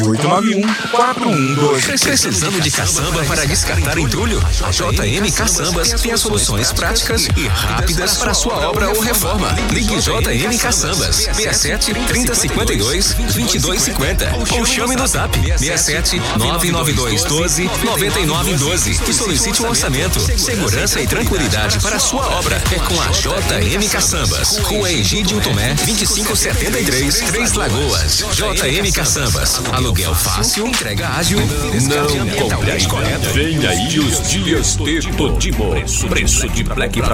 891-412. Precisando de caçamba para descartar entulho? A JM Caçambas tem as soluções práticas e rápidas para sua obra ou reforma. Ligue JM Caçambas 67 3052 2250 ou chame no Zap 67 992 12 9912 e solicite um orçamento. Segurança e tranquilidade para sua obra é com a JM Caçambas. Rua Egídio Tomé 2573, Três Lagoas. JM Caçambas. Aluguel fácil, entrega ágil, não compre correto. Vem aí os dias de Todimo. Preço de Black